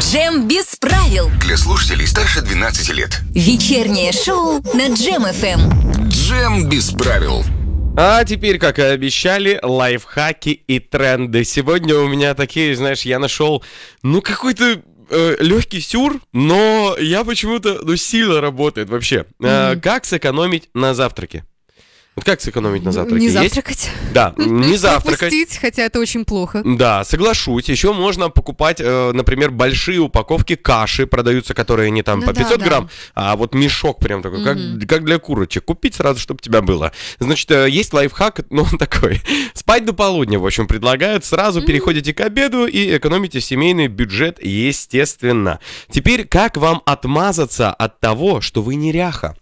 Джем без правил. Для слушателей старше 12 лет. Вечернее шоу на Джем ФМ. Джем без правил. А теперь, как и обещали, лайфхаки и тренды. Сегодня у меня такие, знаешь, я нашел, какой-то легкий сюр, но я почему-то, сильно работает вообще. Как сэкономить на завтраке? Вот как сэкономить на завтраке? Не завтракать. Да, не завтракать. Пропустить, хотя это очень плохо. Да, соглашусь. Еще можно покупать, например, большие упаковки каши, продаются, которые не там по 500 грамм, а вот мешок прям такой, как для курочек. Купить сразу, чтобы у тебя было. Значит, есть лайфхак, он такой. Спать до полудня, в общем, предлагают. Сразу переходите к обеду и экономите семейный бюджет, естественно. Теперь, как вам отмазаться от того, что вы неряха?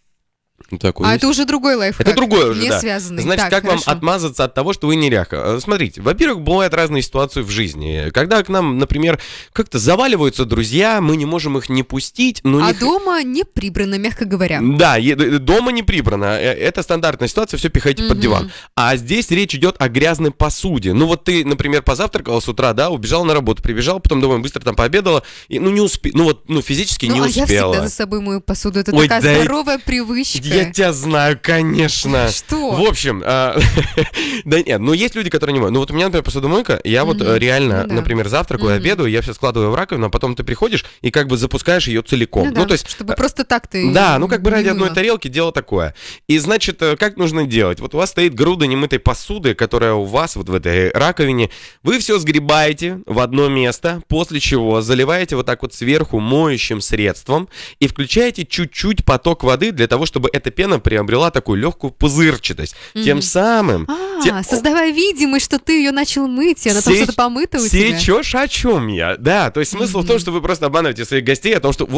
Это уже другой лайфхак. Это другой уже, не да. связанный. Значит, так, как хорошо. вам отмазаться от того, что вы неряха? Смотрите, во-первых, бывают разные ситуации в жизни. Когда к нам, например, как-то заваливаются друзья, мы не можем их не пустить. Но дома не прибрано, мягко говоря. Да, дома не прибрано. Это стандартная ситуация, все пихайте под диван. А здесь речь идет о грязной посуде. Вот ты, например, позавтракала с утра, да, убежала на работу, прибежала, потом домой быстро там пообедала, и не успела, физически не успела. Я всегда за собой мою посуду. Это такая здоровая привычка. Я тебя знаю, конечно. Что? В общем, да нет, есть люди, которые не моют. У меня, например, посудомойка, я реально, например, завтракаю, обедаю, я все складываю в раковину, а потом ты приходишь и как бы запускаешь ее целиком. То есть, чтобы просто так ты... Да, ради одной тарелки дело такое. И, значит, как нужно делать? Вот у вас стоит груда немытой посуды, которая у вас вот в этой раковине. Вы все сгребаете в одно место, после чего заливаете вот так вот сверху моющим средством и включаете чуть-чуть поток воды для того, чтобы эта пена приобрела такую легкую пузырчатость. Тем самым... создавая видимость, что ты ее начал мыть, и она там что-то помыта у тебя. Сечешь, о чем я? Да, то есть смысл в том, что вы просто обманываете своих гостей о том, что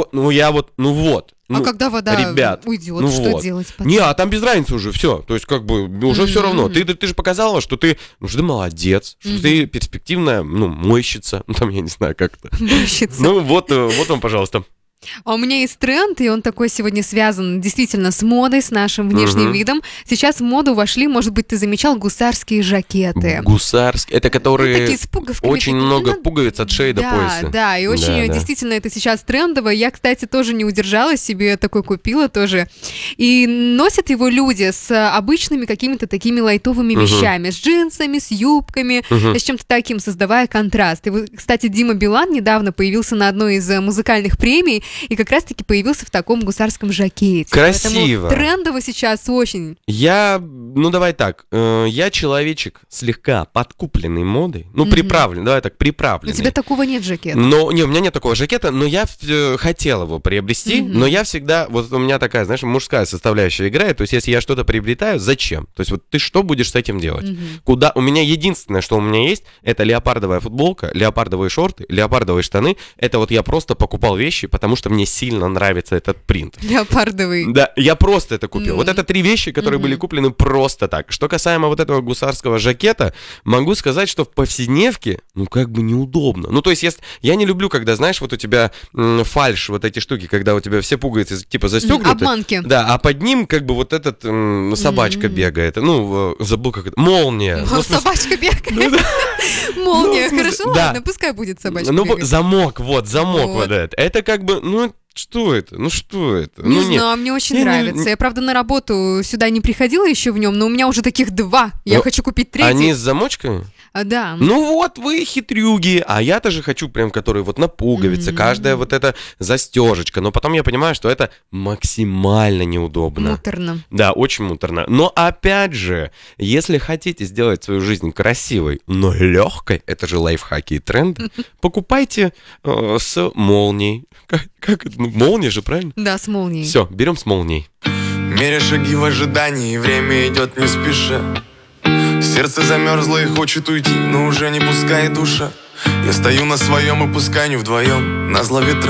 когда вода уйдет, что делать потом? Там без разницы уже, все. То есть, уже все равно. Ты же показала, что ты молодец, что ты перспективная, мойщица. Я не знаю, как это. Мойщица. Вот вам, пожалуйста. А у меня есть тренд, и он такой сегодня связан действительно с модой, с нашим внешним видом. Сейчас в моду вошли, может быть, ты замечал, гусарские жакеты. Гусарские? Это которые такие с пуговками. Очень много пуговиц от шеи до пояса. Да, и очень действительно это сейчас трендово. Я, кстати, тоже не удержалась, себе такой купила тоже. И носят его люди с обычными какими-то такими лайтовыми вещами, с джинсами, с юбками, с чем-то таким, создавая контраст. И, кстати, Дима Билан недавно появился на одной из музыкальных премий, и как раз-таки появился в таком гусарском жакете. Красиво. Поэтому трендово сейчас очень. Давай так. Я человечек слегка подкупленный модой. Приправленный, давай так, приправленный. У тебя такого нет жакета. У меня нет такого жакета, но я хотел его приобрести, но я всегда, у меня такая, знаешь, мужская составляющая играет, то есть если я что-то приобретаю, зачем? То есть ты что будешь с этим делать? Куда? У меня единственное, что у меня есть, это леопардовая футболка, леопардовые шорты, леопардовые штаны. Это я просто покупал вещи, потому что мне сильно нравится этот принт. Леопардовый. Да, я просто это купил. Вот это 3 вещи, которые были куплены просто так. Что касаемо вот этого гусарского жакета, могу сказать, что в повседневке, неудобно. То есть я не люблю, когда, знаешь, у тебя фальш, эти штуки, когда у тебя все пуговицы типа застегнуты. Обманки. Да, а под ним собачка бегает. Забыл как это. Молния. Собачка бегает. Молния. Хорошо, ладно, пускай будет собачка бегать. Замок вот этот. Это что это? Что это? Не знаю, мне очень нравится. Я, правда, на работу сюда не приходила еще в нем, но у меня уже таких 2. Я хочу купить 3. Они с замочками? Да. Вы хитрюги. А я-то же хочу прям, которые на пуговице, каждая эта застежечка. Но потом я понимаю, что это максимально неудобно. Муторно. Да, очень муторно. Но опять же, если хотите сделать свою жизнь красивой, но легкой, это же лайфхаки и тренды, покупайте с молнией. Как это? Молния же, правильно? Да, с молнией. Все, берем с молнией. Меря шаги в ожидании, время идет не спеша. Сердце замерзло и хочет уйти, но уже не пускает душа. Я стою на своем и пускай не вдвоем, назло ветра.